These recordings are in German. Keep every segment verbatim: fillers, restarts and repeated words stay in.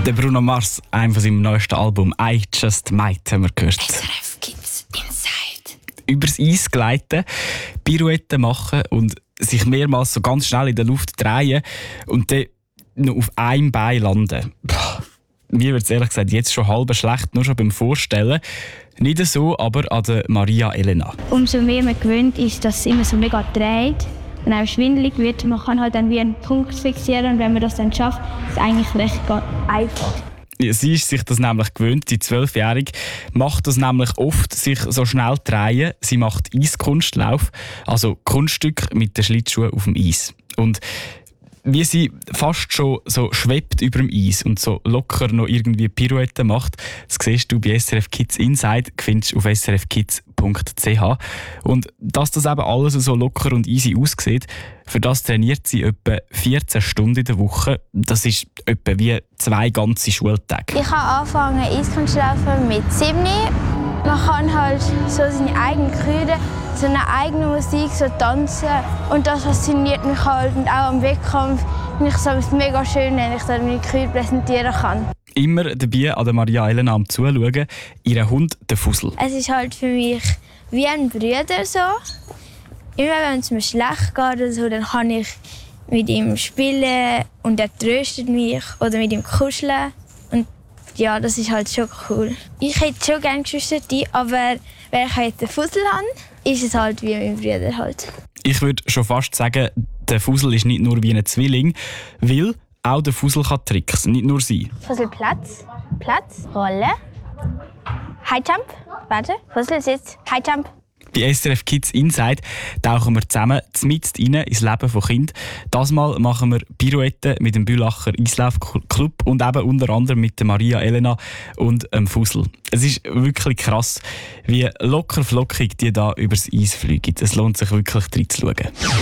Der Bruno Mars, einem von seinem neuesten Album «I Just Might», haben wir gehört. S R F Kids Inside. Übers Eis gleiten, Pirouetten machen und sich mehrmals so ganz schnell in der Luft drehen und dann noch auf einem Bein landen. Puh. Mir wird es ehrlich gesagt jetzt schon halb schlecht, nur schon beim Vorstellen. Nicht so, aber an der Maria Elena. Umso mehr man gewöhnt ist, dass es immer so mega dreht und auch schwindelig wird. Man kann halt dann wie einen Punkt fixieren und wenn man das dann schafft, ist es eigentlich recht einfach. Ja, sie ist sich das nämlich gewöhnt. Die Zwölfjährige macht das nämlich oft, sich so schnell drehen. Sie macht Eiskunstlauf, also Kunststück mit den Schlittschuhen auf dem Eis. Und wie sie fast schon so schwebt über dem Eis und so locker noch irgendwie Pirouetten macht, das siehst du bei S R F Kids Inside, findest du auf s r f kids punkt c h. Und dass das eben alles so locker und easy aussieht, für das trainiert sie etwa vierzehn Stunden in der Woche. Das ist etwa wie zwei ganze Schultage. Ich habe angefangen Eiskunstlaufen mit sieben. Man kann halt so seine eigenen Kräuter, so eine eigene Musik, so tanzen. Und das fasziniert mich halt. Und auch am Wettkampf finde ich es mega schön, wenn ich dann meine Kräuter präsentieren kann. Immer dabei an der Maria Elena am Zuschauen, ihr Hund, der Fussel. Es ist halt für mich wie ein Bruder so. Immer wenn es mir schlecht geht oder so, dann kann ich mit ihm spielen und er tröstet mich oder mit ihm kuscheln. Und ja, das ist halt schon cool. Ich hätte schon gerne Geschwister, aber wenn ich halt den Fussel habe, ist es halt wie mein Bruder halt. Ich würde schon fast sagen, der Fussel ist nicht nur wie ein Zwilling, weil auch der Fussel kann Tricks, nicht nur sie. Fussel Platz, Platz, Rolle, High Jump, warte, Fussel sitzt, High Jump. Bei S R F Kids Inside tauchen wir zusammen mitten rein ins Leben von Kindern. Das Mal machen wir Pirouetten mit dem Bülacher Eislaufclub und eben unter anderem mit der Maria Elena und dem Fussel. Es ist wirklich krass, wie locker flockig die da übers Eis fliegen. Es lohnt sich wirklich reinzuschauen.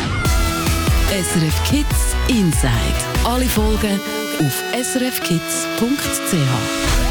S R F Kids Inside. Alle Folgen auf s r f kids punkt c h.